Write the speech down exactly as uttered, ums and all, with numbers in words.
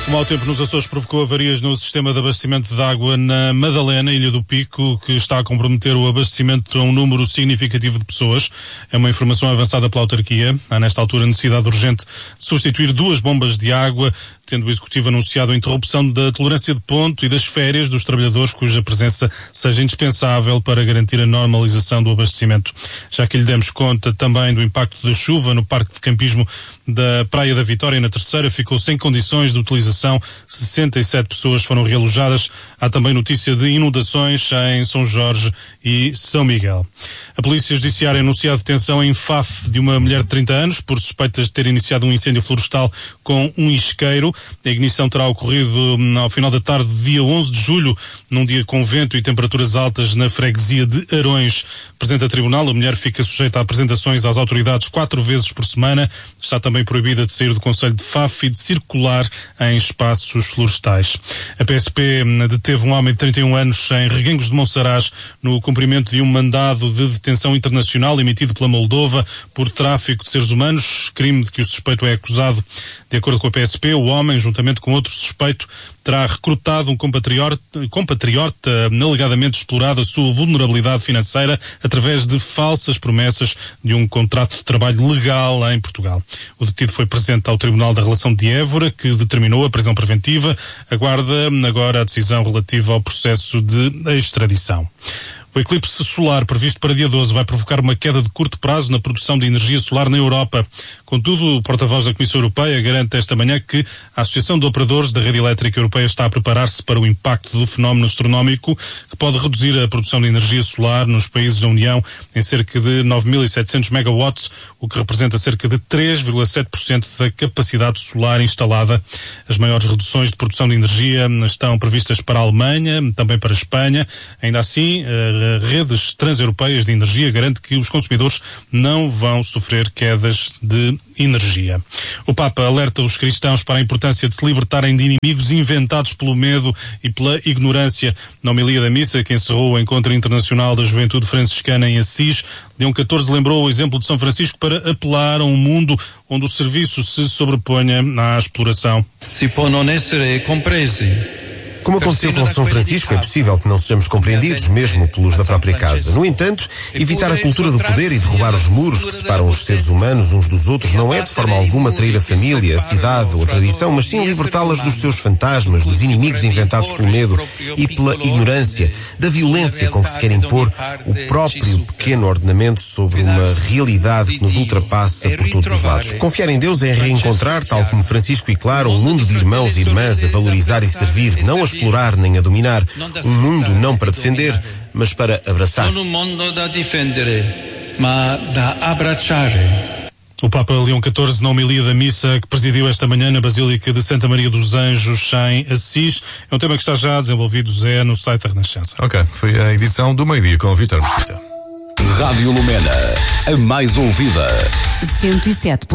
O mau tempo nos Açores provocou avarias no sistema de abastecimento de água na Madalena, Ilha do Pico, que está a comprometer o abastecimento a um número significativo de pessoas. É uma informação avançada pela autarquia. Há nesta altura necessidade urgente de substituir duas bombas de água, tendo o Executivo anunciado a interrupção da tolerância de ponto e das férias dos trabalhadores cuja presença seja indispensável para garantir a normalização do abastecimento. Já que lhe demos conta também do impacto da chuva no Parque de Campismo da Praia da Vitória, na Terceira, ficou sem condições de utilização. sessenta e sete pessoas foram realojadas. Há também notícia de inundações em São Jorge e São Miguel. A Polícia Judiciária anunciou a detenção em Faf de uma mulher de trinta anos por suspeitas de ter iniciado um incêndio florestal com um isqueiro. A ignição terá ocorrido ao final da tarde do dia onze de julho, num dia com vento e temperaturas altas na freguesia de Arões. Presente a tribunal, a mulher fica sujeita a apresentações às autoridades quatro vezes por semana. Está também proibida de sair do concelho de Faf e de circular em espaços florestais. A P S P deteve um homem de trinta e um anos em Reguengos de Monsaraz no cumprimento de um mandado de detenção internacional emitido pela Moldova por tráfico de seres humanos, crime de que o suspeito é acusado. De acordo com a P S P, o homem, juntamente com outro suspeito, terá recrutado um compatriota, compatriota alegadamente explorado a sua vulnerabilidade financeira através de falsas promessas de um contrato de trabalho legal em Portugal. O detido foi presente ao Tribunal da Relação de Évora, que determinou a prisão preventiva. Aguarda agora a decisão relativa ao processo de extradição. O eclipse solar previsto para dia doze vai provocar uma queda de curto prazo na produção de energia solar na Europa. Contudo, o porta-voz da Comissão Europeia garante esta manhã que a Associação de Operadores da Rede Elétrica Europeia está a preparar-se para o impacto do fenómeno astronómico que pode reduzir a produção de energia solar nos países da União em cerca de nove mil e setecentos megawatts, o que representa cerca de três vírgula sete por cento da capacidade solar instalada. As maiores reduções de produção de energia estão previstas para a Alemanha, também para a Espanha. Ainda assim, a redes transeuropeias de energia garante que os consumidores não vão sofrer quedas de energia. O Papa alerta os cristãos para a importância de se libertarem de inimigos inventados pelo medo e pela ignorância. Na homilia da missa, que encerrou o Encontro Internacional da Juventude Franciscana em Assis, Leão catorze lembrou o exemplo de São Francisco para apelar a um mundo onde o serviço se sobreponha à exploração. Si può non essere compresi. Como aconteceu com São Francisco, é possível que não sejamos compreendidos, mesmo pelos da própria casa. No entanto, evitar a cultura do poder e derrubar os muros que separam os seres humanos uns dos outros não é de forma alguma trair a família, a cidade ou a tradição, mas sim libertá-las dos seus fantasmas, dos inimigos inventados pelo medo e pela ignorância, da violência com que se quer impor o próprio pequeno ordenamento sobre uma realidade que nos ultrapassa por todos os lados. Confiar em Deus é reencontrar, tal como Francisco e Clara, um mundo de irmãos e irmãs a valorizar e servir, não a explorar nem a dominar, um mundo não para defender, mas para abraçar. Non un mondo da difendere, ma da abbracciare. O Papa Leão catorze, na homilia da missa que presidiu esta manhã na Basílica de Santa Maria dos Anjos, em Assis. É um tema que está já desenvolvido, Zé, no site da Renascença. Ok, foi a edição do meio-dia com o Vítor Mesquita. Rádio Lumena, a mais ouvida. cento e sete